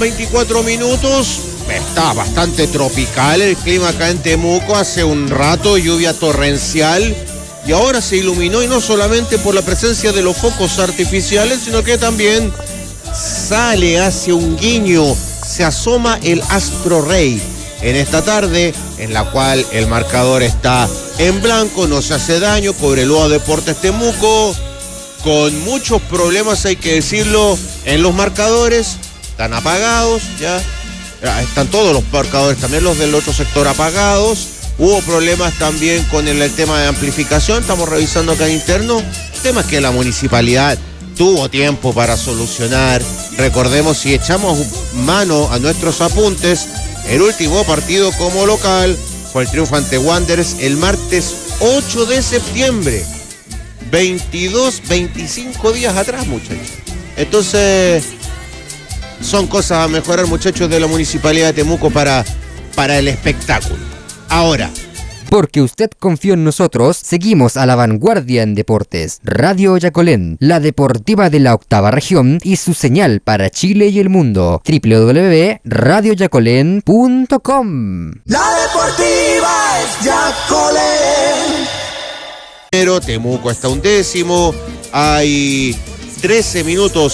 24 minutos. Está bastante tropical el clima acá en Temuco. Hace un rato lluvia torrencial. Y ahora se iluminó, y no solamente por la presencia de los focos artificiales, sino que también hace un guiño, se asoma el Astro Rey en esta tarde, en la cual el marcador está en blanco, no se hace daño. Cobreloa Deportes Temuco, con muchos problemas, hay que decirlo, en los marcadores, están apagados, ya están todos los marcadores, también los del otro sector apagados. Hubo problemas también con el tema de amplificación, estamos revisando acá en interno, temas que la municipalidad tuvo tiempo para solucionar. Recordemos, si echamos mano a nuestros apuntes, el último partido como local fue el triunfo ante Wanderers el martes 8 de septiembre, 25 días atrás, muchachos. Entonces, son cosas a mejorar, muchachos, de la Municipalidad de Temuco para el espectáculo. Ahora, porque usted confió en nosotros, seguimos a la vanguardia en deportes. Radio Yacolén, la deportiva de la octava región y su señal para Chile y el mundo. www.radioyacolén.com. La deportiva es Yacolén. Pero Temuco está 11º. Hay 13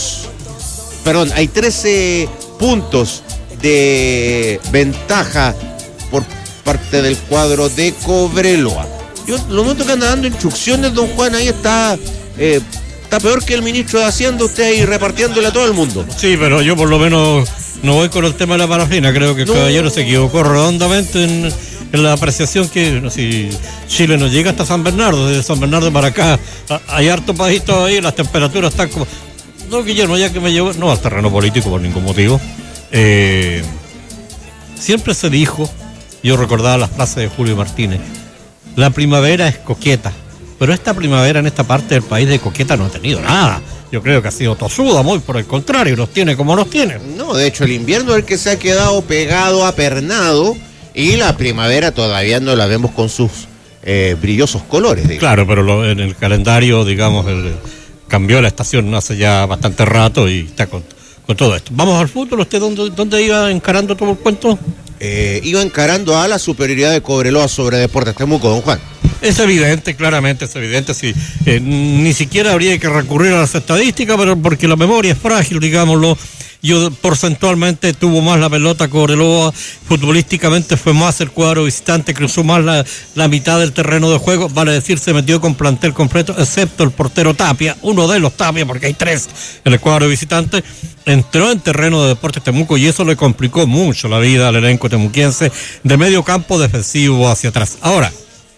puntos de ventaja por parte del cuadro de Cobreloa. Yo lo noto que anda dando instrucciones, don Juan, ahí está peor que el ministro de Hacienda, usted ahí repartiéndole a todo el mundo. Sí, pero yo por lo menos no voy con el tema de la parafina, creo que el caballero se equivocó redondamente en la apreciación que si Chile no llega hasta San Bernardo, desde San Bernardo para acá, hay harto país todavía, las temperaturas están como... No, Guillermo, ya que me llevó, no al terreno político por ningún motivo, siempre se dijo, yo recordaba las frases de Julio Martínez, la primavera es coqueta, pero esta primavera en esta parte del país de coqueta no ha tenido nada. Yo creo que ha sido tosuda, muy por el contrario, nos tiene como nos tiene. No, de hecho el invierno es el que se ha quedado pegado, apernado, y la primavera todavía no la vemos con sus brillosos colores, digamos. Claro, pero en el calendario, digamos, cambió la estación hace ya bastante rato y está con todo esto. Vamos al fútbol. ¿Usted dónde iba encarando todo el cuento? Iba encarando a la superioridad de Cobreloa sobre Deportes Temuco, don Juan. Es evidente, claramente es evidente, sí. Ni siquiera habría que recurrir a las estadísticas, pero porque la memoria es frágil, digámoslo. Yo porcentualmente tuvo más la pelota Cobreloa, futbolísticamente fue más el cuadro visitante, cruzó más la mitad del terreno de juego, vale decir, se metió con plantel completo, excepto el portero Tapia, uno de los Tapia, porque hay 3 en el cuadro visitante, entró en terreno de Deportes Temuco y eso le complicó mucho la vida al elenco temuquiense de medio campo defensivo hacia atrás. Ahora,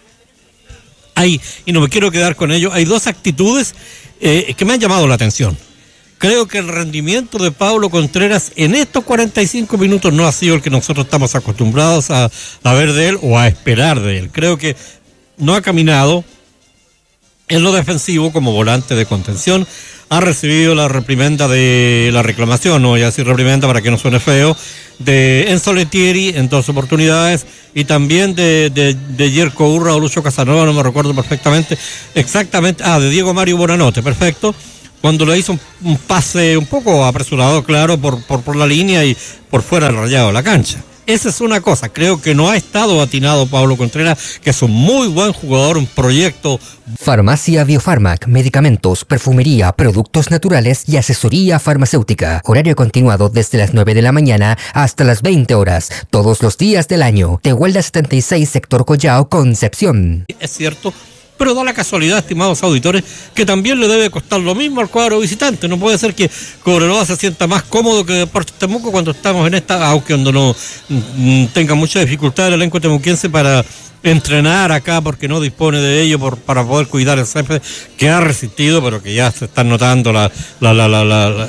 y no me quiero quedar con ello, hay 2 actitudes que me han llamado la atención. Creo que el rendimiento de Pablo Contreras en estos 45 minutos no ha sido el que nosotros estamos acostumbrados a ver de él o a esperar de él. Creo que no ha caminado en lo defensivo como volante de contención. Ha recibido la reprimenda de la reclamación, no voy a decir reprimenda para que no suene feo, de Enzo Lettieri en 2 oportunidades y también de Yerko Urra o Lucho Casanova, no me recuerdo perfectamente, exactamente, de Diego Mario Bonanote, perfecto. Cuando le hizo un pase un poco apresurado, claro, por la línea y por fuera del rayado de la cancha. Esa es una cosa, creo que no ha estado atinado Pablo Contreras, que es un muy buen jugador, un proyecto. Farmacia Biofarmac, medicamentos, perfumería, productos naturales y asesoría farmacéutica. Horario continuado desde las 9 de la mañana hasta las 20 horas, todos los días del año. Tehuelda 76, sector Collao, Concepción. Es cierto, pero da la casualidad, estimados auditores, que también le debe costar lo mismo al cuadro visitante. No puede ser que Cobreloa se sienta más cómodo que Deportes Temuco cuando estamos en esta, aunque cuando no tenga mucha dificultad el elenco temuquense para entrenar acá porque no dispone de ello para poder cuidar el césped, que ha resistido, pero que ya se está notando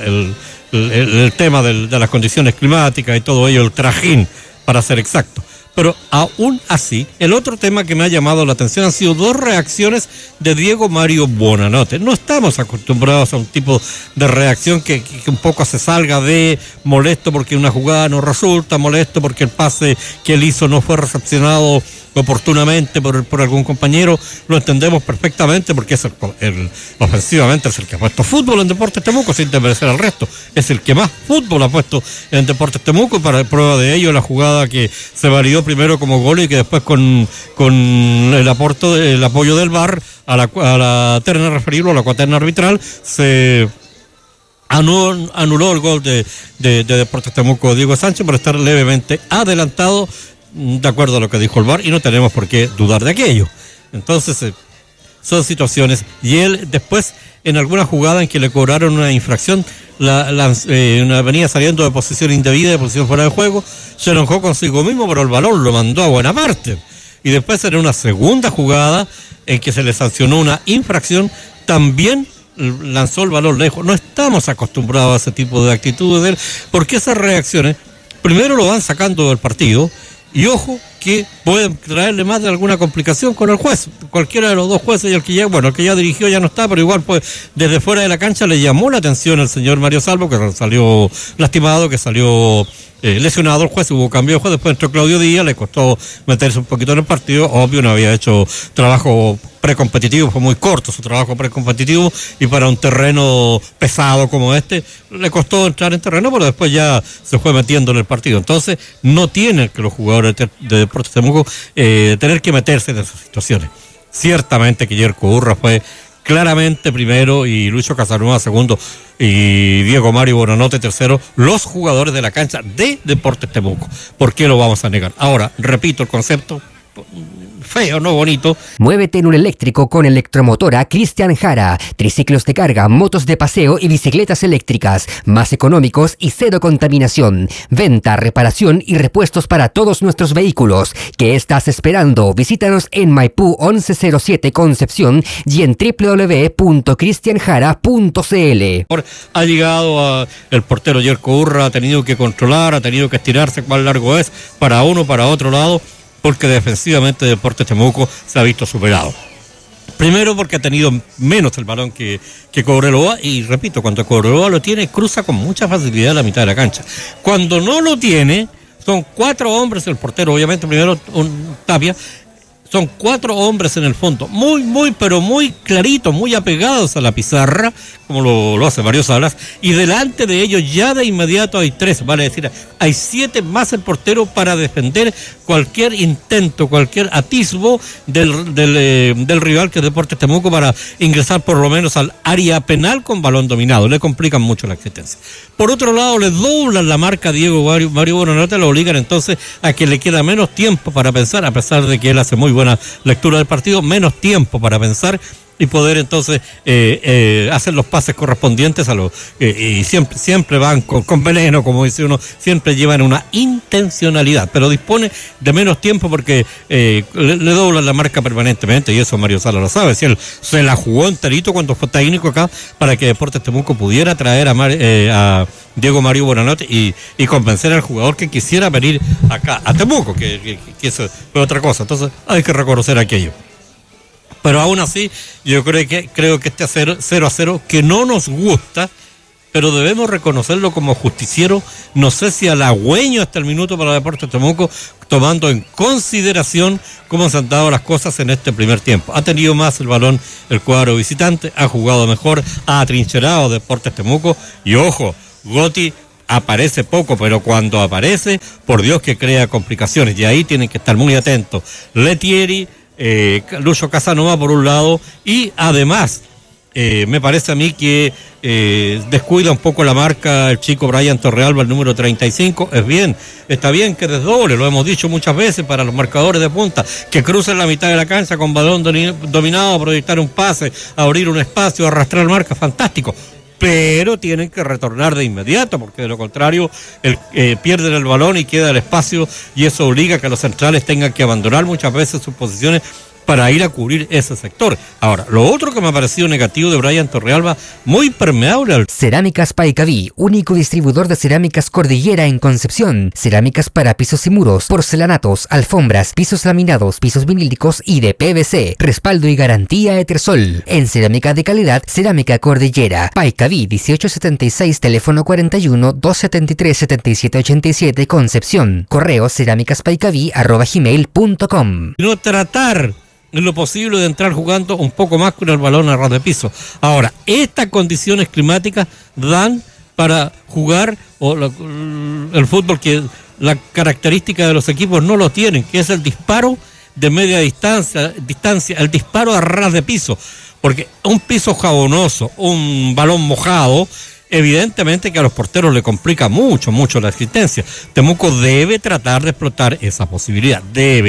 el tema de las condiciones climáticas y todo ello, el trajín, para ser exacto. Pero aún así, el otro tema que me ha llamado la atención han sido dos reacciones de Diego Mario Buonanotte. No estamos acostumbrados a un tipo de reacción que un poco se salga de molesto porque una jugada no resulta, molesto porque el pase que él hizo no fue recepcionado oportunamente por algún compañero. Lo entendemos perfectamente porque es ofensivamente es el que ha puesto fútbol en Deportes Temuco sin desmerecer al resto. Es el que más fútbol ha puesto en Deportes Temuco, y para prueba de ello la jugada que se validó primero como gol y que después con el apoyo del VAR a la terna referible, a la cuaterna arbitral, se anuló el gol de Deportes Temuco Diego Sánchez por estar levemente adelantado, de acuerdo a lo que dijo el VAR, y no tenemos por qué dudar de aquello. Entonces son situaciones, y él después en alguna jugada en que le cobraron una infracción, venía saliendo de posición indebida, de posición fuera de juego, se enojó consigo mismo, pero el balón lo mandó a buena parte. Y después en una segunda jugada en que se le sancionó una infracción, también lanzó el balón lejos. No estamos acostumbrados a ese tipo de actitudes de él, porque esas reacciones primero lo van sacando del partido, y ojo que pueden traerle más de alguna complicación con el juez, cualquiera de los dos jueces, y el que ya dirigió ya no está, pero igual pues desde fuera de la cancha le llamó la atención al señor Mario Salvo, que salió lastimado, que salió lesionado el juez, hubo cambio de juez, después entró Claudio Díaz, le costó meterse un poquito en el partido, obvio no había hecho trabajo precompetitivo, fue muy corto su trabajo precompetitivo, y para un terreno pesado como este, le costó entrar en terreno, pero después ya se fue metiendo en el partido. Entonces, no tienen que los jugadores de Deportes Temuco tener que meterse en esas situaciones. Ciertamente que Yerko Urra fue claramente primero, y Lucho Casanova segundo, y Diego Mario Buonanotte tercero, los jugadores de la cancha de Deportes Temuco. ¿Por qué lo vamos a negar? Ahora, repito el concepto, feo, no bonito. Muévete en un eléctrico con Electromotora Cristian Jara. Triciclos de carga, motos de paseo y bicicletas eléctricas. Más económicos y cero contaminación. Venta, reparación y repuestos para todos nuestros vehículos. ¿Qué estás esperando? Visítanos en Maipú 1107 Concepción y en www.cristianjara.cl. Ha llegado el portero Yerko Urra, ha tenido que controlar, ha tenido que estirarse cuán largo es para uno, para otro lado, porque defensivamente Deportes Temuco se ha visto superado. Primero porque ha tenido menos el balón que Cobreloa, y repito, cuando Cobreloa lo tiene, cruza con mucha facilidad la mitad de la cancha. Cuando no lo tiene, son 4 hombres el portero, obviamente primero Tapia, son 4 hombres en el fondo, pero muy claritos, muy apegados a la pizarra, como lo hace Mario Salas, y delante de ellos ya de inmediato hay 3, vale decir, hay 7 más el portero para defender cualquier intento, cualquier atisbo del rival, que es Deportes Temuco, para ingresar por lo menos al área penal con balón dominado. Le complican mucho la existencia. Por otro lado, le doblan la marca a Diego Mario Buonanotte, lo obligan entonces a que le queda menos tiempo para pensar, a pesar de que él hace muy buena lectura del partido, menos tiempo para pensar y poder entonces hacer los pases correspondientes a los y siempre van con veneno, como dice uno, siempre llevan una intencionalidad, pero dispone de menos tiempo porque le doblan la marca permanentemente, y eso Mario Sala lo sabe. Si él se la jugó enterito cuando fue técnico acá para que Deportes Temuco pudiera traer a Diego Mario Buonanotte y convencer al jugador que quisiera venir acá a Temuco, que eso fue otra cosa. Entonces hay que reconocer aquello. Pero aún así, yo creo que este 0-0, que no nos gusta, pero debemos reconocerlo como justiciero, no sé si halagüeño hasta el minuto para Deportes Temuco, tomando en consideración cómo se han dado las cosas en este primer tiempo. Ha tenido más el balón el cuadro visitante, ha jugado mejor, ha atrincherado Deportes Temuco, y ojo, Gotti aparece poco, pero cuando aparece, por Dios que crea complicaciones, y ahí tienen que estar muy atentos Letieri, Lucho Casanova por un lado, y además me parece a mí que descuida un poco la marca el chico Brian Torrealba, el número 35. Está bien que desdoble, lo hemos dicho muchas veces para los marcadores de punta, que crucen la mitad de la cancha con balón dominado, proyectar un pase, abrir un espacio, arrastrar marca, fantástico, pero tienen que retornar de inmediato, porque de lo contrario pierden el balón y queda el espacio, y eso obliga a que los centrales tengan que abandonar muchas veces sus posiciones para ir a cubrir ese sector. Ahora, lo otro que me ha parecido negativo de Brian Torrealba, muy permeable al... Cerámicas Paicaví, único distribuidor de cerámicas Cordillera en Concepción. Cerámicas para pisos y muros, porcelanatos, alfombras, pisos laminados, pisos vinílicos y de PVC. Respaldo y garantía Etersol. En cerámica de calidad, Cerámica Cordillera. Paicaví 1876, teléfono 41 273 7787, Concepción. Correo cerámicaspaicaví@gmail.com. No tratar en lo posible de entrar jugando un poco más con el balón a ras de piso. Ahora, estas condiciones climáticas dan para jugar el fútbol que la característica de los equipos no lo tienen, que es el disparo de media distancia, el disparo a ras de piso, porque un piso jabonoso, un balón mojado, evidentemente que a los porteros le complica mucho la existencia. Temuco debe tratar de explotar esa posibilidad,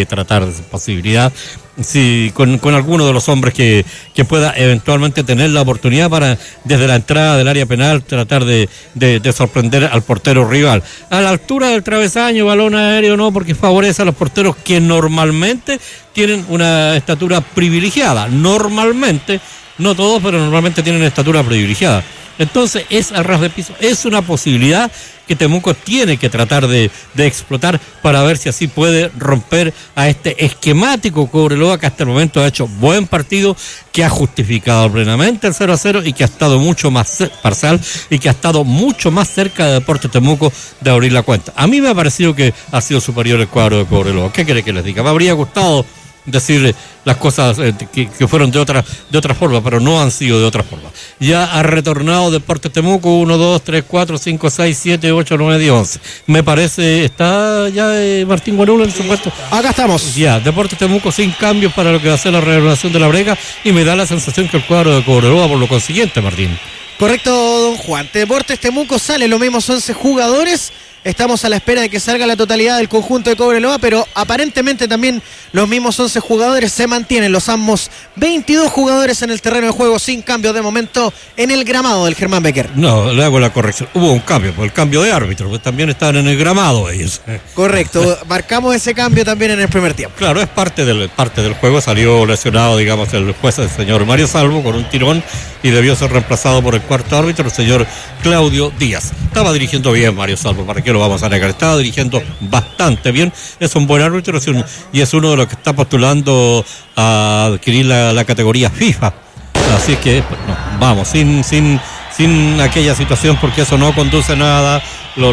sí, con alguno de los hombres que pueda eventualmente tener la oportunidad para, desde la entrada del área penal, tratar de sorprender al portero rival. A la altura del travesaño, balón aéreo no, porque favorece a los porteros que normalmente tienen una estatura privilegiada. Normalmente, no todos, pero normalmente tienen estatura privilegiada. Entonces es a ras de piso, es una posibilidad que Temuco tiene que tratar de explotar para ver si así puede romper a este esquemático Cobreloa, que hasta el momento ha hecho buen partido, que ha justificado plenamente el 0-0 y que ha estado mucho más parcial y que ha estado mucho más cerca de Deportes Temuco de abrir la cuenta. A mí me ha parecido que ha sido superior el cuadro de Cobreloa. ¿Qué quiere que les diga? Me habría gustado decirle las cosas que fueron de otra forma, pero no han sido de otra forma. Ya ha retornado Deportes Temuco, 1, 2, 3, 4, 5, 6, 7, 8, 9, 10, 11. Me parece, está ya Martín Guanulo en su puesto. Acá estamos. Ya, Deportes Temuco sin cambios para lo que va a ser la reanudación de la Brega, y me da la sensación que el cuadro de Cobreloa por lo consiguiente, Martín. Correcto, don Juan. Deportes Temuco sale los mismos 11 jugadores. Estamos a la espera de que salga la totalidad del conjunto de Cobreloa, pero aparentemente también los mismos 11 jugadores se mantienen. Los ambos 22 jugadores en el terreno de juego sin cambio de momento en el gramado del Germán Becker. No, le hago la corrección. Hubo un cambio, por el cambio de árbitro, pues también estaban en el gramado ellos. Correcto, marcamos ese cambio también en el primer tiempo. Claro, es parte del juego. Salió lesionado, digamos, el juez, el señor Mario Salvo, con un tirón, y debió ser reemplazado por el cuarto árbitro, el señor Claudio Díaz. Estaba dirigiendo bien Mario Salvo, ¿para qué lo vamos a negar? Estaba dirigiendo bastante bien, es un buen árbitro y es uno de los que está postulando a adquirir la categoría FIFA. Así que, no, vamos, sin aquella situación, porque eso no conduce a nada,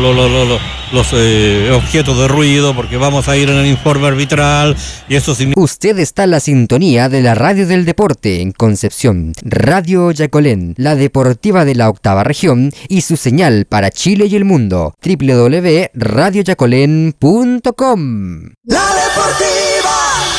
los objetos de ruido, porque vamos a ir en el informe arbitral, y eso significa... Usted está en la sintonía de la Radio del Deporte en Concepción, Radio Yacolén, la deportiva de la octava región y su señal para Chile y el mundo, www.radioyacolén.com. La Deportiva.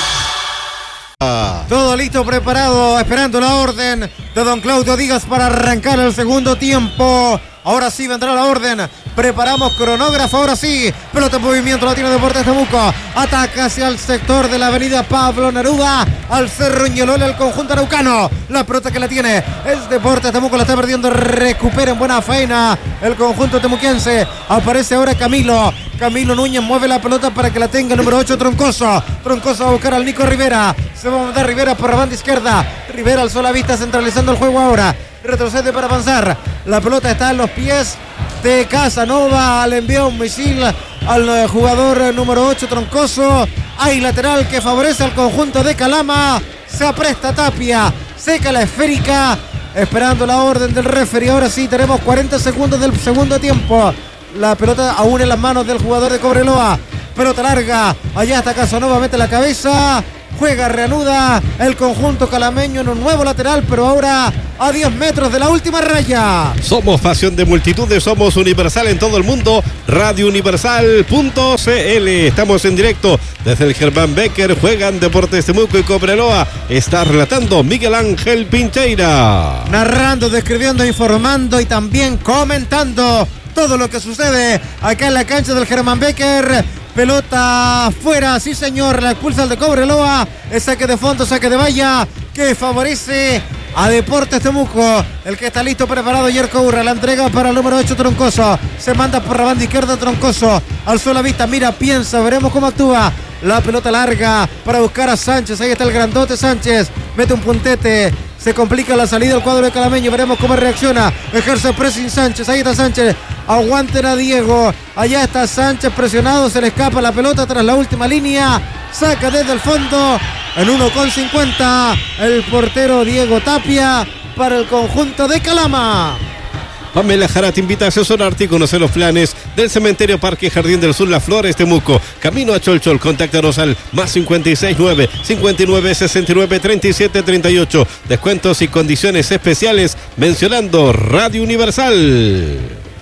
Todo listo, preparado, esperando la orden de don Claudio Díaz para arrancar el segundo tiempo. Ahora sí vendrá la orden. Preparamos cronógrafo, ahora sí. Pelota en movimiento, la tiene Deportes Temuco. Ataca hacia el sector de la avenida Pablo Neruda, al Cerro Ñelol, el conjunto araucano. La pelota que la tiene es Deportes Temuco, la está perdiendo. Recupera en buena faena el conjunto temuquense. Aparece ahora Camilo Núñez, mueve la pelota para que la tenga el número 8, Troncoso. Troncoso va a buscar al Nico Rivera. Se va a mandar Rivera por la banda izquierda. Rivera alzó la vista, centralizando el juego ahora. Retrocede para avanzar. La pelota está en los pies de Casanova. Le envía un misil al jugador número 8, Troncoso. Hay lateral que favorece al conjunto de Calama. Se apresta Tapia. Seca la esférica. Esperando la orden del referee. Ahora sí, tenemos 40 segundos del segundo tiempo. La pelota aún en las manos del jugador de Cobreloa. Pelota larga. Allá está Casanova. Mete la cabeza. Juega, reanuda el conjunto calameño en un nuevo lateral, pero ahora a 10 metros de la última raya. Somos pasión de multitudes, somos Universal en todo el mundo, radiouniversal.cl. Estamos en directo desde el Germán Becker, juegan Deportes Temuco y Cobreloa. Está relatando Miguel Ángel Pincheira. Narrando, describiendo, informando y también comentando todo lo que sucede acá en la cancha del Germán Becker. Pelota fuera, sí señor, la expulsa el de Cobreloa. El saque de fondo, saque de valla que favorece a Deportes Temuco. El que está listo, preparado, Yerko Urra. La entrega para el número 8, Troncoso. Se manda por la banda izquierda, Troncoso. Alzó la vista, mira, piensa, veremos cómo actúa. La pelota larga para buscar a Sánchez. Ahí está el grandote Sánchez. Mete un puntete. Se complica la salida del cuadro de Calameño. Veremos cómo reacciona. Ejerce pressing Sánchez. Ahí está Sánchez. Aguanten a Diego. Allá está Sánchez presionado. Se le escapa la pelota tras la última línea. Saca desde el fondo. En 1,50. El portero Diego Tapia para el conjunto de Calama. Pamela Jara te invita a asesorarte y conocer los planes del Cementerio Parque Jardín del Sur Las Flores Temuco. Camino a Cholchol, contáctanos al más 569 59 69 37 38. Descuentos y condiciones especiales mencionando Radio Universal.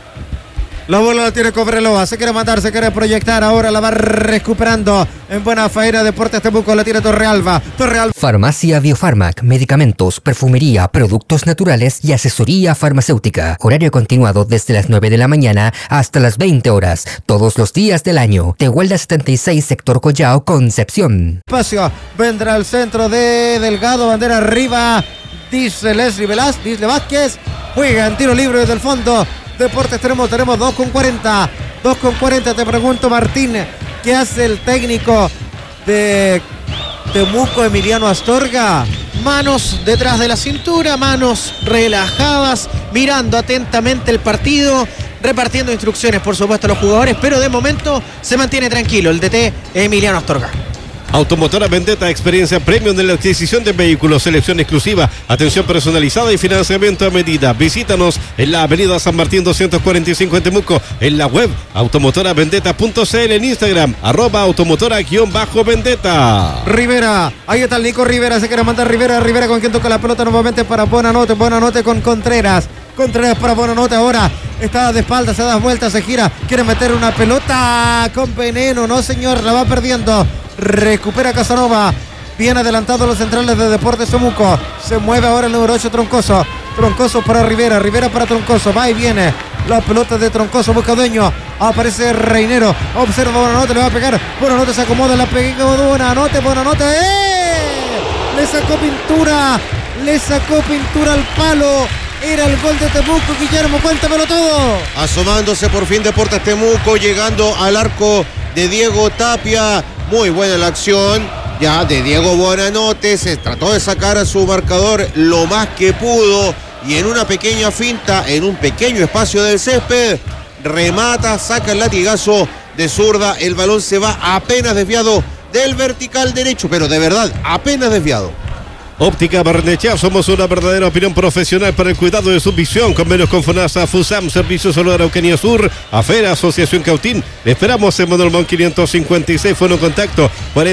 La bola la tiene Cobreloa, se quiere mandar, se quiere proyectar, ahora la va recuperando en buena faena Deportes Temuco, la tiene Torrealba. Farmacia Biofarmac, medicamentos, perfumería, productos naturales y asesoría farmacéutica. Horario continuado desde las 9 de la mañana hasta las 20 horas, todos los días del año. Tehuelda 76, sector Collao, Concepción. Espacio, vendrá al centro de Delgado, bandera arriba, dice Leslie Vázquez, juega en tiro libre desde el fondo. Deportes tenemos 2,40. 2,40, te pregunto, Martín, ¿qué hace el técnico de Temuco, Emiliano Astorga? Manos detrás de la cintura, manos relajadas, mirando atentamente el partido, repartiendo instrucciones, por supuesto, a los jugadores, pero de momento se mantiene tranquilo el DT Emiliano Astorga. Automotora Vendetta, experiencia premium en la adquisición de vehículos, selección exclusiva, atención personalizada y financiamiento a medida. Visítanos en la avenida San Martín 245 en Temuco, en la web automotoravendetta.cl, en Instagram @automotora_vendetta. Rivera, ahí está el Nico Rivera, se quiere mandar Rivera con quien toca la pelota nuevamente para Buenanote con Contreras para Buenanote, ahora está de espalda, se da vuelta, se gira, quiere meter una pelota con veneno, no señor, la va perdiendo. Recupera Casanova. Bien adelantado los centrales de Deportes Temuco. Se mueve ahora el número 8, Troncoso. Troncoso para Rivera para Troncoso. Va y viene. La pelota de Troncoso busca dueño. Aparece Reinero. Observa Buenanote, le va a pegar. Buenanote se acomoda, la pega Buenanote. Le sacó pintura al palo. Era el gol de Temuco. Guillermo, cuéntamelo todo. Asomándose por fin Deportes Temuco, llegando al arco de Diego Tapia. Muy buena la acción ya de Diego Buenanote. Se trató de sacar a su marcador lo más que pudo. Y en una pequeña finta, en un pequeño espacio del césped, remata, saca el latigazo de zurda. El balón se va apenas desviado del vertical derecho, pero de verdad, apenas desviado. Óptica Barnechea, somos una verdadera opinión profesional para el cuidado de su visión. Convenios con FONASA, FUSAM, Servicio Solar Araucanía Sur, AFERA, Asociación Cautín. Le esperamos en Manuel Montt 556, fue un contacto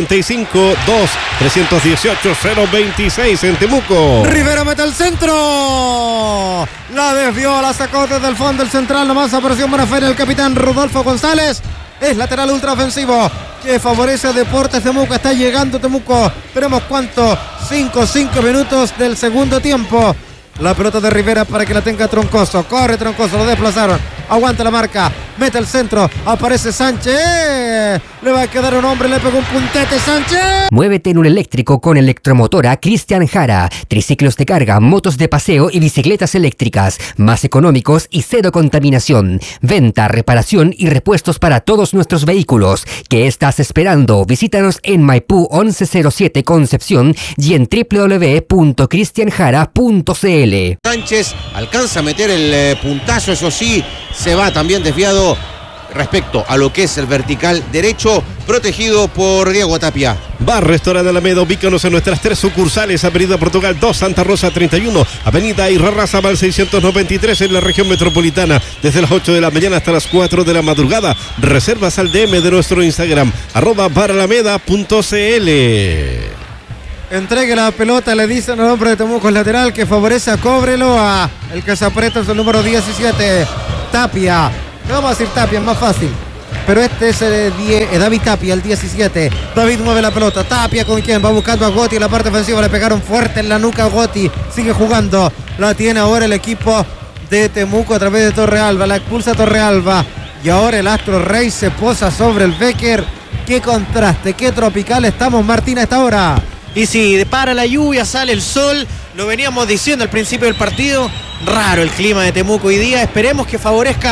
45-2-318-026 en Temuco. Rivera mete al centro. La desvió, la sacó desde el fondo del central. Nomás apareció en buena feria el capitán Rodolfo González. Es lateral ultraofensivo que favorece a Deportes Temuco. Está llegando Temuco. Tenemos cuánto, 5 minutos del segundo tiempo. La pelota de Rivera para que la tenga Troncoso. Corre Troncoso, lo desplazaron. Aguanta la marca, mete el centro. Aparece Sánchez. Le va a quedar un hombre, le pegó un puntete Sánchez. Muévete en un eléctrico con Electromotora Cristian Jara. Triciclos de carga, motos de paseo y bicicletas eléctricas. Más económicos y cero contaminación. Venta, reparación y repuestos para todos nuestros vehículos. ¿Qué estás esperando? Visítanos en Maipú 1107 Concepción y en www.cristianjara.cl. Sánchez alcanza a meter el puntazo, eso sí, se va también desviado respecto a lo que es el vertical derecho, protegido por Diego Tapia. Bar Restaurante Alameda, ubícanos en nuestras 3 sucursales: Avenida Portugal 2, Santa Rosa 31, Avenida Irarrázaval 693 en la región metropolitana, desde las 8 de la mañana hasta las 4 de la madrugada. Reservas al DM de nuestro Instagram, @baralameda.cl. Entregue la pelota, le dicen al hombre de Temuco, el lateral que favorece a Cobreloa. El que se aprieta es el número 17, Tapia. No vamos a decir Tapia, es más fácil. Pero este es David Tapia, el 17. David mueve la pelota. Tapia con quien va buscando a Gotti en la parte ofensiva. Le pegaron fuerte en la nuca a Gotti. Sigue jugando. La tiene ahora el equipo de Temuco a través de Torrealba. La expulsa Torrealba. Y ahora el Astro Rey se posa sobre el Becker. Qué contraste, qué tropical estamos, Martín, a esta hora. Y si para la lluvia, sale el sol, lo veníamos diciendo al principio del partido, raro el clima de Temuco hoy día, esperemos que favorezca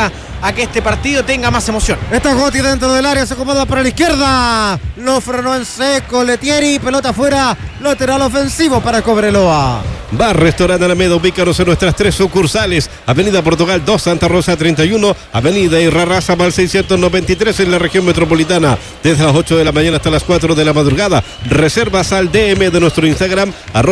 a que este partido tenga más emoción. Está Gotti dentro del área, se acomoda para la izquierda. Lo frenó en seco Letieri, pelota afuera, lateral ofensivo para Cobreloa. Bar Restaurante Alameda, ubícanos en nuestras 3 sucursales. Avenida Portugal 2, Santa Rosa 31, Avenida Irarrázaval 693 en la región metropolitana. Desde las 8 de la mañana hasta las 4 de la madrugada. Reservas al DM de nuestro Instagram,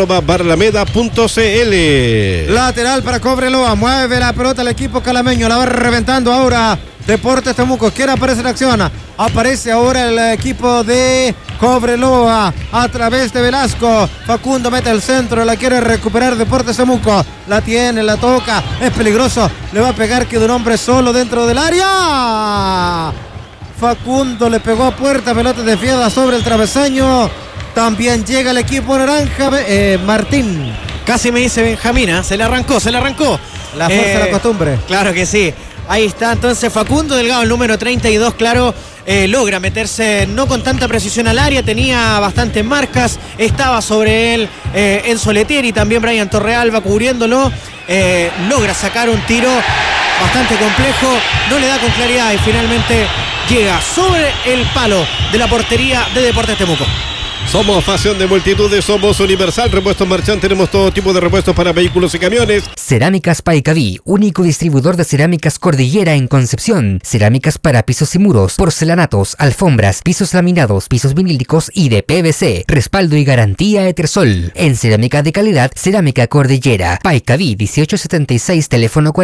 @baralameda.cl. Lateral para Cobreloa, mueve la pelota el equipo calameño, la va reventando ahora Deportes Temuco. ¿Quién aparece en acción? Aparece ahora el equipo de Cobreloa a través de Velasco. Facundo mete el centro, la quiere recuperar Deportes Temuco. La tiene, la toca, es peligroso. Le va a pegar, queda un hombre solo dentro del área. Facundo le pegó a puerta, pelota de Fieda sobre el travesaño. También llega el equipo naranja, Martín. Casi me dice Benjamina, se le arrancó. La fuerza de la costumbre. Claro que sí. Ahí está entonces Facundo Delgado, el número 32, claro, logra meterse no con tanta precisión al área, tenía bastantes marcas, estaba sobre él Enzo Letieri, también Brian Torrealba cubriéndolo, logra sacar un tiro bastante complejo, no le da con claridad y finalmente llega sobre el palo de la portería de Deportes Temuco. Somos Pasión de Multitudes, somos Universal Repuestos Marchand, tenemos todo tipo de repuestos para vehículos y camiones. Cerámicas Paicaví, único distribuidor de cerámicas Cordillera en Concepción. Cerámicas para pisos y muros, porcelanatos, alfombras, pisos laminados, pisos vinílicos y de PVC. Respaldo y garantía Etersol. En cerámica de calidad, Cerámica Cordillera. Paicaví 1876, teléfono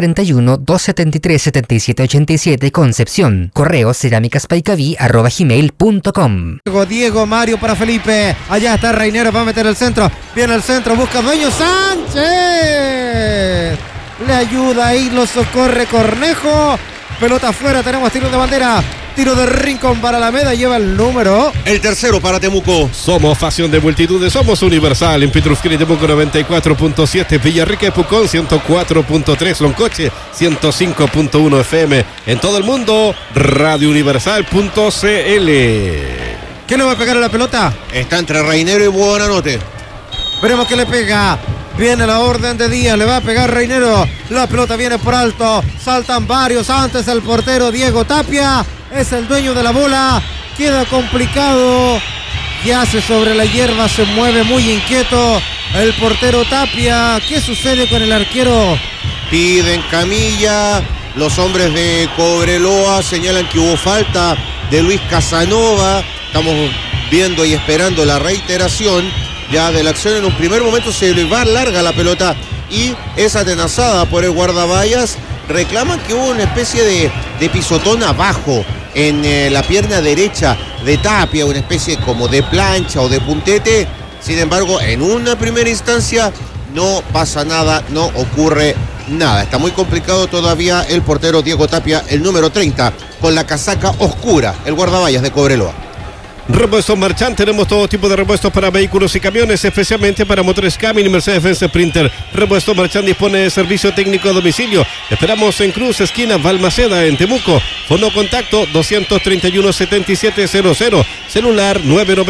41-273-7787, Concepción. Correo cerámicaspaicaví@gmail.com. Diego Mario para Felipe. Allá está Reinero, va a meter el centro. Viene el centro, busca dueño. Sánchez. Le ayuda ahí, lo socorre Cornejo. Pelota afuera, tenemos tiro de bandera. Tiro de rincón para Alameda, lleva el número. El tercero para Temuco. Somos Pasión de Multitudes, somos Universal. En Pitrusquini, Temuco 94.7, Villarrica y Pucón 104.3, Loncoche 105.1 FM. En todo el mundo, radiouniversal.cl. ¿Quién le va a pegar a la pelota? Está entre Reinero y Buonanotte. Veremos qué le pega. Viene la orden de Díaz, le va a pegar Reinero. La pelota viene por alto. Saltan varios antes. El portero Diego Tapia es el dueño de la bola. Queda complicado. Yace sobre la hierba, se mueve muy inquieto el portero Tapia. ¿Qué sucede con el arquero? Piden camilla. Los hombres de Cobreloa señalan que hubo falta de Luis Casanova. Estamos viendo y esperando la reiteración ya de la acción. En un primer momento se le va larga la pelota y es atenazada por el guardaballas. Reclaman que hubo una especie de pisotón abajo en la pierna derecha de Tapia, una especie como de plancha o de puntete. Sin embargo, en una primera instancia no pasa nada, no ocurre nada. Está muy complicado todavía el portero Diego Tapia, el número 30, con la casaca oscura, el guardaballas de Cobreloa. Repuestos Marchand, tenemos todo tipo de repuestos para vehículos y camiones, especialmente para motores Camin y Mercedes-Benz Sprinter. Repuestos Marchand dispone de servicio técnico a domicilio. Esperamos en Cruz, esquina Balmaceda, en Temuco. Fono contacto 231-7700. Celular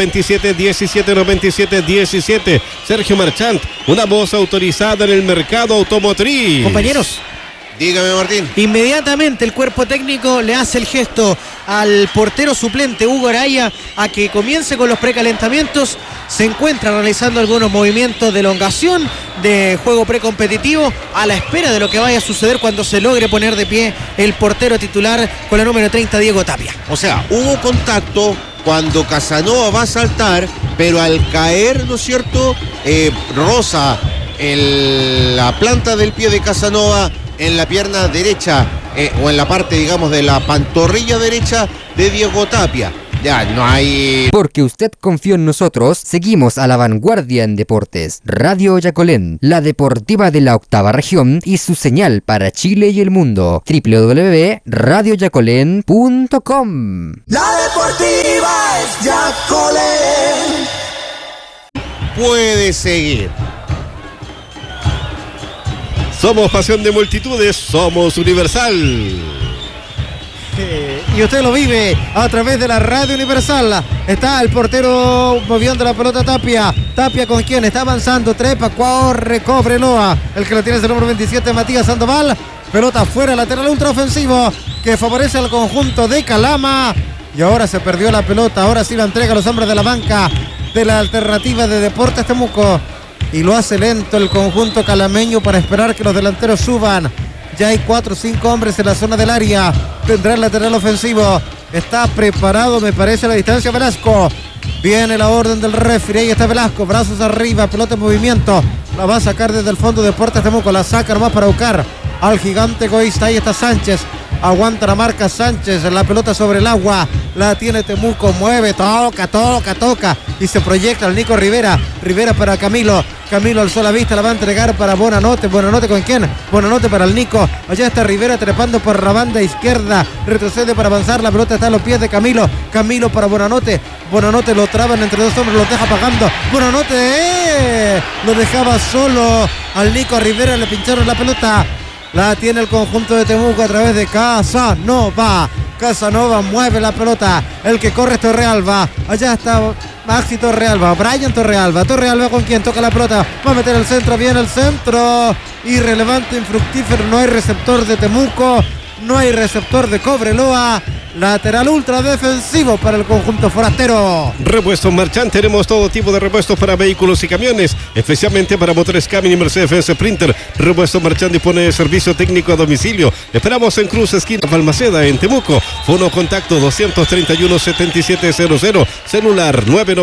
997-1797-17. Sergio Marchand, una voz autorizada en el mercado automotriz. Compañeros, dígame, Martín. inmediatamente el cuerpo técnico le hace el gesto al portero suplente Hugo Araya a que comience con los precalentamientos. Se encuentra realizando algunos movimientos de elongación, de juego precompetitivo, a la espera de lo que vaya a suceder cuando se logre poner de pie el portero titular con la número 30, Diego Tapia. O sea, hubo contacto cuando Casanova va a saltar, pero al caer, ¿no es cierto?, roza la planta del pie de Casanova en la pierna derecha o en la parte, digamos, de la pantorrilla derecha de Diego Tapia. Ya no hay... Porque usted confió en nosotros, seguimos a la vanguardia en deportes. Radio Yacolén, la deportiva de la octava región y su señal para Chile y el mundo. www.radioyacolén.com. La deportiva es Yacolén. Puede seguir. Somos Pasión de Multitudes, somos Universal. Y usted lo vive a través de la Radio Universal. Está el portero moviendo la pelota Tapia. Tapia con quien está avanzando, trepa, corre Cobreloa. El que lo tiene es el número 27, Matías Sandoval. Pelota afuera, lateral ultraofensivo. que favorece al conjunto de Calama. Y ahora se perdió la pelota, ahora sí la entrega a los hombres de la banca de la Alternativa de Deportes Temuco. Y lo hace lento el conjunto calameño para esperar que los delanteros suban. Ya hay 4 o 5 hombres en la zona del área. Tendrá el lateral ofensivo. Está preparado, me parece, a la distancia Velasco. Viene la orden del referee. Ahí está Velasco, brazos arriba, pelota en movimiento. La va a sacar desde el fondo de Deportes Temuco. La saca nomás para buscar al gigante egoísta. Ahí está Sánchez. Aguanta la marca Sánchez, la pelota sobre el agua, la tiene Temuco, mueve, toca, y se proyecta el Nico Rivera, Rivera para Camilo alzó la vista, la va a entregar para Bonanote, ¿con quién? Bonanote para el Nico, allá está Rivera trepando por la banda izquierda, retrocede para avanzar, la pelota está a los pies de Camilo para Bonanote lo traban entre dos hombres, lo deja pagando, Bonanote, lo dejaba solo al Nico Rivera, le pincharon la pelota. La tiene el conjunto de Temuco a través de Casanova. Casanova mueve la pelota. El que corre es Torrealba. Allá está Maxi Torrealba. Brian Torrealba. Torrealba con quien toca la pelota. Va a meter el centro. Viene el centro. Irrelevante, infructífero. No hay receptor de Temuco. No hay receptor de Cobreloa. Lateral ultra defensivo para el conjunto forastero. Repuestos Marchand, tenemos todo tipo de repuestos para vehículos y camiones, especialmente para motores Cummins y Mercedes-Benz Sprinter. Repuestos Marchand dispone de servicio técnico a domicilio. Esperamos en Cruz, esquina Balmaceda, en Temuco. Fono contacto 231-7700, celular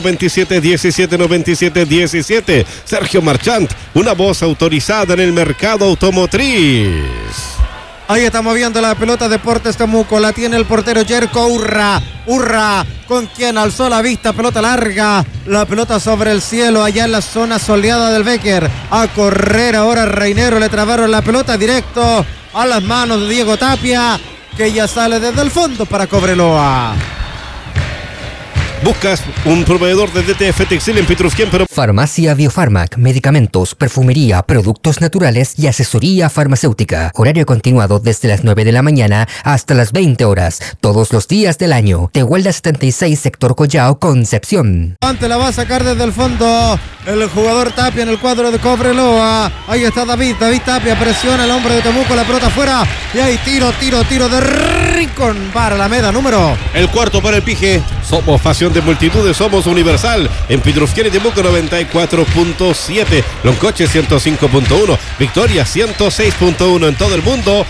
997-1797-17. Sergio Marchand, una voz autorizada en el mercado automotriz. Ahí está moviendo la pelota Deportes Temuco. La tiene el portero Yerko Urra. Con quien alzó la vista. Pelota larga. La pelota sobre el cielo. Allá en la zona soleada del Becker. A correr ahora Reinero. Le trabaron la pelota directo a las manos de Diego Tapia, que ya sale desde el fondo para Cobreloa. ¿Buscas un proveedor de DTF Textil en Petrusquén? Farmacia Biofarmac, medicamentos, perfumería, productos naturales y asesoría farmacéutica. Horario continuado desde las 9 de la mañana hasta las 20 horas, todos los días del año. Tehuelda 76, sector Collao, Concepción. Ante la va a sacar desde el fondo el jugador Tapia en el cuadro de Cobreloa. Ahí está David Tapia, presiona el hombre de Temuco, la pelota afuera. Y hay tiro de Rincón para la meda número. El cuarto para el Pije. Somos pasión de multitudes, somos Universal. En Petrusquén y Temuco 94.7, Loncoche 105.1, Victoria 106.1 en todo el mundo.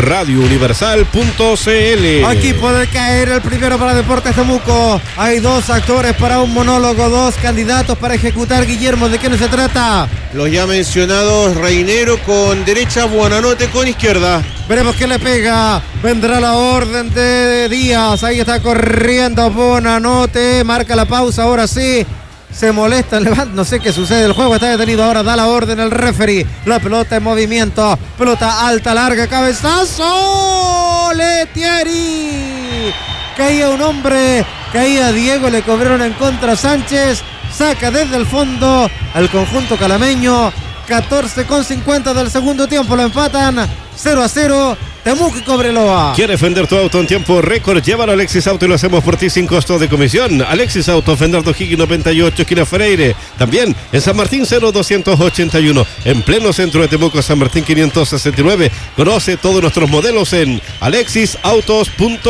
RadioUniversal.cl. Aquí puede caer el primero para Deportes Temuco. Hay 2 actores para un monólogo, 2 candidatos para ejecutar. Guillermo, ¿de quién se trata? Los ya mencionados, Reinero con derecha, Bonanote con izquierda. Veremos qué le pega. Vendrá la orden de Díaz. Ahí está corriendo Bonanote. Marca la pausa, ahora sí. Se molesta el levante, no sé qué sucede, el juego está detenido, ahora da la orden el referee, la pelota en movimiento, pelota alta, larga, cabezazo, Letieri, caía un hombre, caía Diego, le cobraron en contra Sánchez, saca desde el fondo al conjunto calameño, 14:50 del segundo tiempo, lo empatan 0-0. Temuco y Cobreloa. ¿Quieres vender tu auto en tiempo récord? Llévalo a Alexis Auto y lo hacemos por ti sin costo de comisión. Alexis Auto, Fernando Higgins 98, esquina Freire. También en San Martín 0281. En pleno centro de Temuco, San Martín 569. Conoce todos nuestros modelos en alexisautos.cl.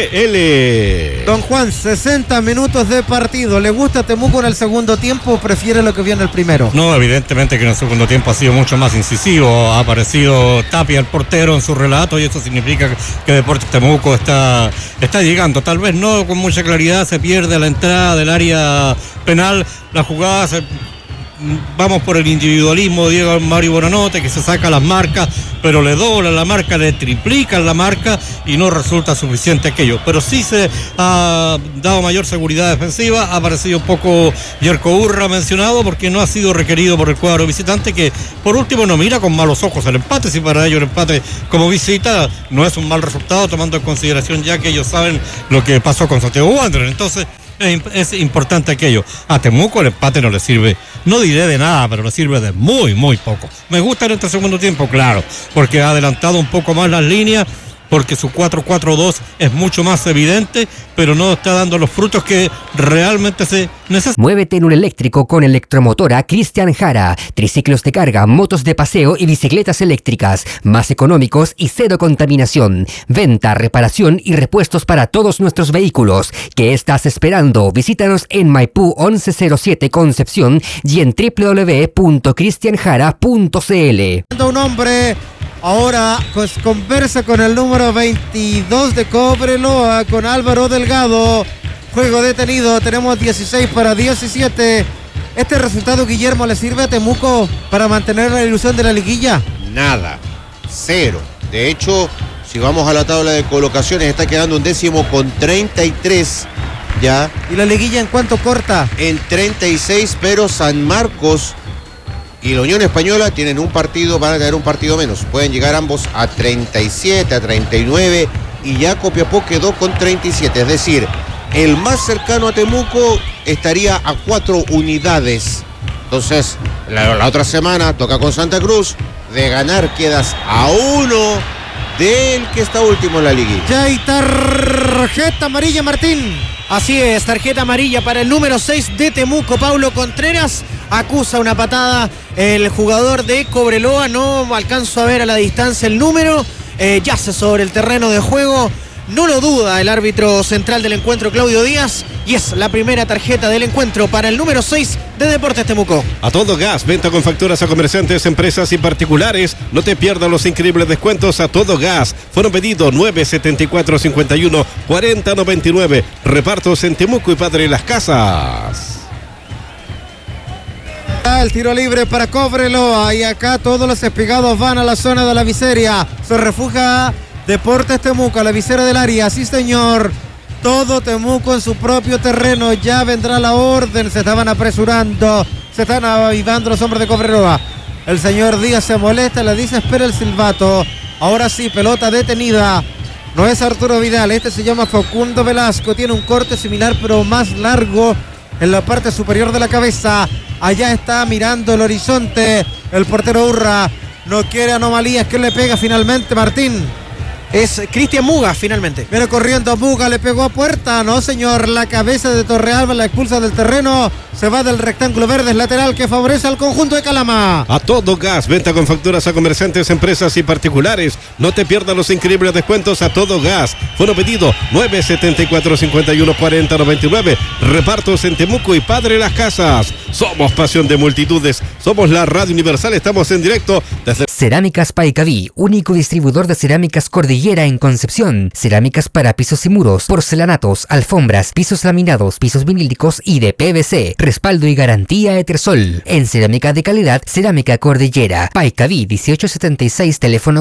Don Juan, 60 minutos de partido. ¿Le gusta Temuco en el segundo tiempo o prefiere lo que vio en el primero? No, evidentemente que en el segundo tiempo ha sido mucho más incisivo. Ha aparecido Tapia, el portero, en su relato, y eso significa que Deportes Temuco está llegando. Tal vez no con mucha claridad, se pierde la entrada del área penal. La jugada vamos por el individualismo de Diego Mario Bonanote, que se saca las marcas, pero le doblan la marca, le triplican la marca y no resulta suficiente aquello. Pero sí se ha dado mayor seguridad defensiva. Ha aparecido un poco Yerko Urra mencionado, porque no ha sido requerido por el cuadro visitante, que por último no mira con malos ojos el empate. Si para ellos el empate como visita no es un mal resultado, tomando en consideración ya que ellos saben lo que pasó con Santiago Wanderers. Entonces es importante aquello. A Temuco el empate no le sirve, no diré de nada, pero le sirve de muy, muy poco. Me gusta en este segundo tiempo, claro, porque ha adelantado un poco más las líneas, porque su 4-4-2 es mucho más evidente, pero no está dando los frutos que realmente se necesitan. Muévete en un eléctrico con Electromotora Cristian Jara. Triciclos de carga, motos de paseo y bicicletas eléctricas, más económicos y cero contaminación. Venta, reparación y repuestos para todos nuestros vehículos. ¿Qué estás esperando? Visítanos en Maipú 1107 Concepción y en www.cristianjara.cl. Un hombre ahora pues conversa con el número 22 de Cobreloa, con Álvaro Delgado. Juego detenido, tenemos 16-17. ¿Este resultado, Guillermo, le sirve a Temuco para mantener la ilusión de la liguilla? Nada, cero. De hecho, si vamos a la tabla de colocaciones, está quedando un décimo con 33 ya. ¿Y la liguilla en cuánto corta? En 36, pero San Marcos y la Unión Española tienen un partido, van a tener un partido menos. Pueden llegar ambos a 37, a 39, y ya Copiapó quedó con 37. Es decir, el más cercano a Temuco estaría a 4 unidades. Entonces, la otra semana toca con Santa Cruz. De ganar quedas a 1 del que está último en la liguilla. Ya hay tarjeta amarilla, Martín. Así es, tarjeta amarilla para el número 6 de Temuco, Paulo Contreras. Acusa una patada el jugador de Cobreloa, no alcanzo a ver a la distancia el número, yace sobre el terreno de juego, no lo duda el árbitro central del encuentro, Claudio Díaz, y es la primera tarjeta del encuentro para el número 6 de Deportes Temuco. A todo gas, venta con facturas a comerciantes, empresas y particulares. No te pierdas los increíbles descuentos a todo gas. Fueron pedidos 974-51-4099. Repartos en Temuco y Padre Las Casas. El tiro libre para Cobreloa, y acá todos los espigados van a la zona de la miseria. Se refugia Deportes Temuco, a la visera del área. Sí, señor. Todo Temuco en su propio terreno. Ya vendrá la orden. Se estaban apresurando. Se están avivando los hombres de Cobreloa. El señor Díaz se molesta. Le dice espera el silbato. Ahora sí, pelota detenida. No es Arturo Vidal. Este se llama Facundo Velasco. Tiene un corte similar pero más largo en la parte superior de la cabeza. Allá está mirando el horizonte el portero Urra. No quiere anomalías. ¿Quién le pega finalmente, Martín? Es Cristian Muga, finalmente. Viene corriendo Muga, le pegó a puerta. No, señor, la cabeza de Torrealba la expulsa del terreno. Se va del rectángulo verde, es lateral que favorece al conjunto de Calama. A todo gas, venta con facturas a comerciantes, empresas y particulares. No te pierdas los increíbles descuentos a todo gas. Fueron pedido 974-51-4099. Repartos en Temuco y Padre Las Casas. Somos pasión de multitudes. Somos la Radio Universal. Estamos en directo desde Cerámicas Paicaví, único distribuidor de cerámicas Cordillera en Concepción. Cerámicas para pisos y muros, porcelanatos, alfombras, pisos laminados, pisos vinílicos y de PVC. Respaldo y garantía Etersol. En cerámica de calidad, Cerámica Cordillera. Paicaví 1876, teléfono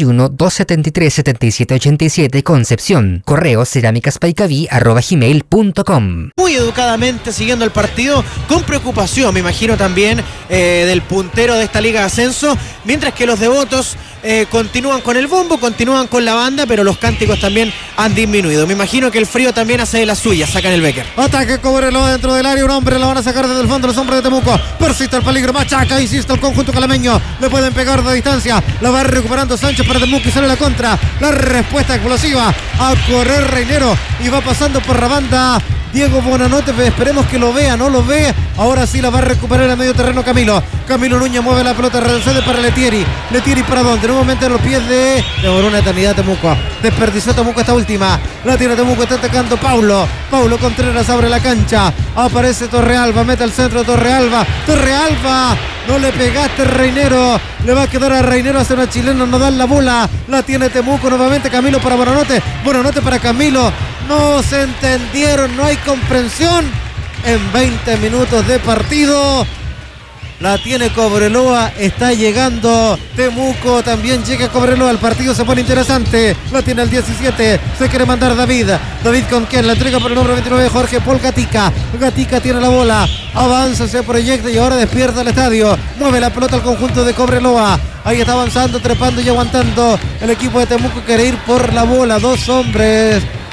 41-273-7787, Concepción. Correo cerámicaspaicaví@gmail.com. Muy educadamente siguiendo el partido, con preocupación, me imagino también, del puntero de esta Liga de Ascenso, mientras que los devotos continúan con el bombo, continúan con la banda, pero los cánticos también han disminuido. Me imagino que el frío también hace de la suya, sacan el Becker. Ataque Cobreloa dentro del área, un hombre la van a sacar desde el fondo los hombres de Temuco. Persiste el peligro, machaca, insiste el conjunto calameño. Le pueden pegar de distancia, la va recuperando Sánchez para Temuco y sale la contra. La respuesta explosiva, a correr Reinero y va pasando por la banda Diego Bonanote, esperemos que lo vea, no lo ve. Ahora sí la va a recuperar en medio terreno Camilo Núñez, mueve la pelota, retrocede para Letieri para dónde, nuevamente en los pies de una eternidad Temuco, desperdició Temuco esta última, la tiene Temuco, está atacando Paulo Contreras, abre la cancha, aparece Torrealba, mete al centro Torrealba, no le pegaste Reinero, le va a quedar a Reinero, hace una chilena, no dan la bola, la tiene Temuco nuevamente, Camilo para Bonanote para Camilo, no se entendieron, no hay comprensión en 20 minutos de partido. La tiene Cobreloa, está llegando Temuco, también llega Cobreloa, el partido se pone interesante, la tiene el 17, se quiere mandar David con quien la entrega por el número 29, Jorge Paul Gatica tiene la bola, avanza, se proyecta y ahora despierta el estadio, mueve la pelota al conjunto de Cobreloa, ahí está avanzando, trepando y aguantando el equipo de Temuco, quiere ir por la bola, dos hombres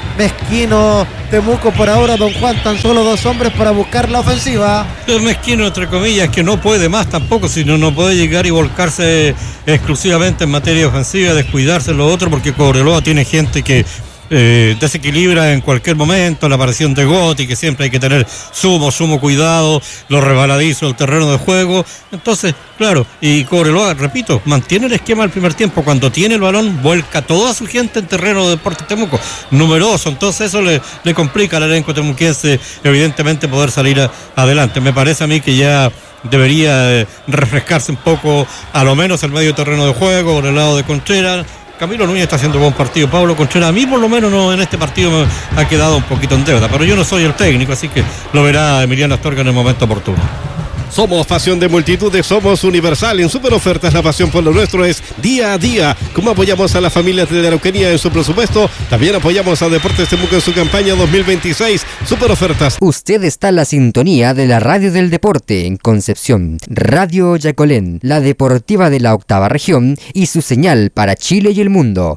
mezquino Temuco por ahora, don Juan, tan solo 2 hombres para buscar la ofensiva. El mezquino, entre comillas, que no puede más tampoco, sino no puede llegar y volcarse exclusivamente en materia ofensiva, descuidarse lo otro, porque Cobreloa tiene gente que desequilibra en cualquier momento, la aparición de Gotti, que siempre hay que tener sumo cuidado, lo resbaladizo del terreno de juego. Entonces, claro, y Cobreloa, repito, mantiene el esquema del primer tiempo. Cuando tiene el balón, vuelca toda su gente en terreno de Deportes Temuco, numeroso. Entonces eso le complica al elenco temuquense, evidentemente, poder salir adelante. Me parece a mí que ya debería refrescarse un poco, a lo menos el medio terreno de juego, por el lado de Contreras. Camilo Núñez está haciendo buen partido. Pablo Contreras, a mí por lo menos no, en este partido me ha quedado un poquito en deuda, pero yo no soy el técnico, así que lo verá Emiliano Astorga en el momento oportuno. Somos pasión de multitudes, somos Universal. En super ofertas, la pasión por lo nuestro es día a día. Como apoyamos a las familias de la Araucanía en su presupuesto, también apoyamos a Deportes Temuco en su campaña 2026. Super ofertas. Usted está en la sintonía de la Radio del Deporte en Concepción, Radio Yacolén, la deportiva de la 8ª región y su señal para Chile y el mundo,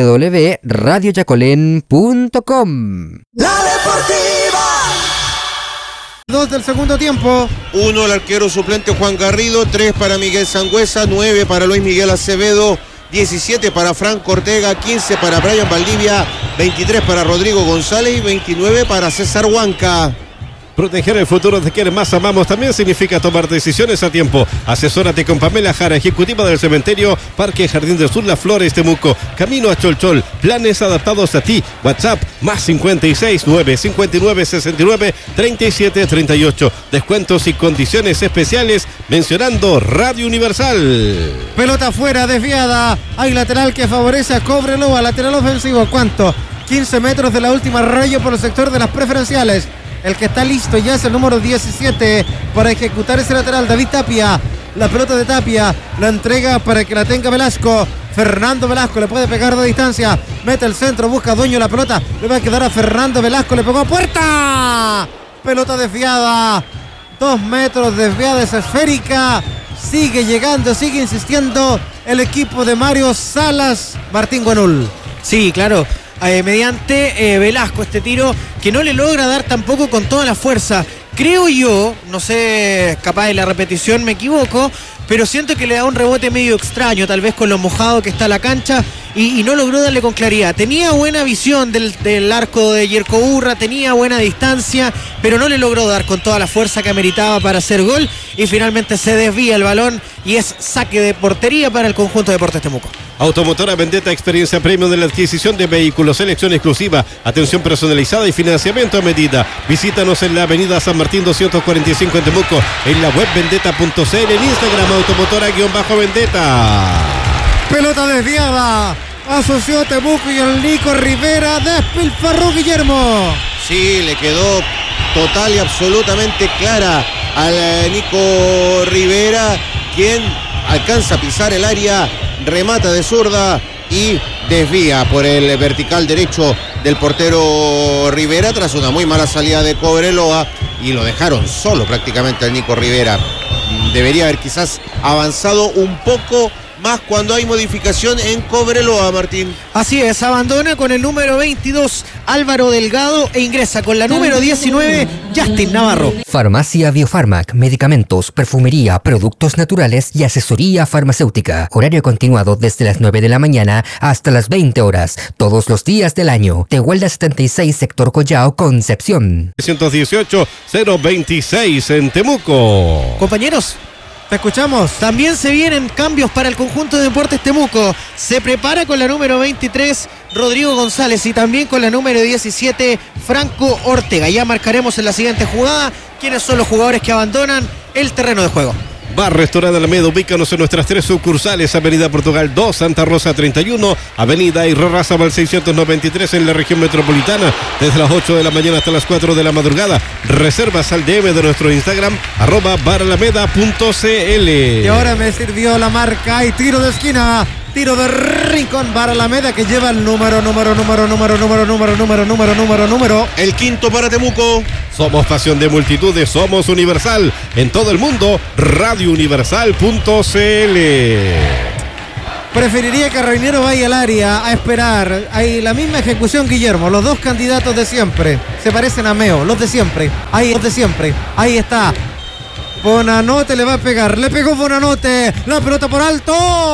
www.radioyacolén.com. La Deportiva. 2 del segundo tiempo. 1 el arquero suplente Juan Garrido, 3 para Miguel Sangüesa, 9 para Luis Miguel Acevedo, 17 para Franco Ortega, 15 para Brian Valdivia, 23 para Rodrigo González y 29 para César Huanca. Proteger el futuro de quienes más amamos también significa tomar decisiones a tiempo. Asesórate con Pamela Jara, ejecutiva del cementerio Parque Jardín del Sur Las Flores Temuco. Camino a Cholchol, planes adaptados a ti. WhatsApp +56 959 69 37 38. Descuentos y condiciones especiales mencionando Radio Universal. Pelota afuera, desviada. Hay lateral que favorece a Cobreloa. Lateral ofensivo, ¿cuánto? 15 metros de la última raya por el sector de las preferenciales. El que está listo ya es el número 17 para ejecutar ese lateral, David Tapia. La pelota de Tapia la entrega para que la tenga Velasco. Fernando Velasco le puede pegar de distancia. Mete el centro, busca dueño la pelota. Le va a quedar a Fernando Velasco. Le pegó a puerta. Pelota desviada. 2 metros desviada, es esférica. Sigue llegando, sigue insistiendo el equipo de Mario Salas. Martín Guanul. Sí, claro. Mediante Velasco, este tiro que no le logra dar tampoco con toda la fuerza. Creo yo, no sé, capaz de la repetición me equivoco, pero siento que le da un rebote medio extraño, tal vez con lo mojado que está la cancha, y no logró darle con claridad. Tenía buena visión del arco de Yerko Urra, tenía buena distancia, pero no le logró dar con toda la fuerza que ameritaba para hacer gol, y finalmente se desvía el balón y es saque de portería para el conjunto de Deportes Temuco. Automotora Vendetta, experiencia premium en la adquisición de vehículos, selección exclusiva, atención personalizada y financiamiento a medida. Visítanos en la avenida San Martín 245 en Temuco, en la web vendetta.cl, en Instagram automotora-vendetta. Pelota desviada. Asoció Temuco y el Nico Rivera. Despilfarró Guillermo. Sí, le quedó total y absolutamente clara al Nico Rivera, quien alcanza a pisar el área, remata de zurda y desvía por el vertical derecho del portero Rivera tras una muy mala salida de Cobreloa, y lo dejaron solo prácticamente al Nico Rivera. Debería haber quizás avanzado un poco más cuando hay modificación en Cobreloa, Martín. Así es, abandona con el número 22 Álvaro Delgado e ingresa con la número 19 Justin Navarro. Farmacia Biofarmac, medicamentos, perfumería, productos naturales y asesoría farmacéutica. Horario continuado desde las 9 de la mañana hasta las 20 horas, todos los días del año. Tehuelda 76, sector Collao, Concepción. 318-026 en Temuco. Compañeros, te escuchamos. también se vienen cambios para el conjunto de Deportes Temuco. Se prepara con la número 23 Rodrigo González y también con la número 17 Franco Ortega. Ya marcaremos en la siguiente jugada quiénes son los jugadores que abandonan el terreno de juego. Bar Restaurante Alameda, ubícanos en nuestras 3 sucursales: Avenida Portugal 2, Santa Rosa 31, Avenida Irarrázaval 693 en la región metropolitana, desde las 8 de la mañana hasta las 4 de la madrugada. Reservas al DM de nuestro Instagram, @baralameda.cl. Y ahora me sirvió la marca y tiro de esquina. Tiro de rincón para Alameda, que lleva el número. El quinto para Temuco. Somos pasión de multitudes, somos Universal. En todo el mundo, radiouniversal.cl. Preferiría que Carabinero vaya al área a esperar. Hay la misma ejecución, Guillermo. Los dos candidatos de siempre. Se parecen a Meo, los de siempre. Ahí está. Bonanote le va a pegar. Le pegó Bonanote. La pelota por alto.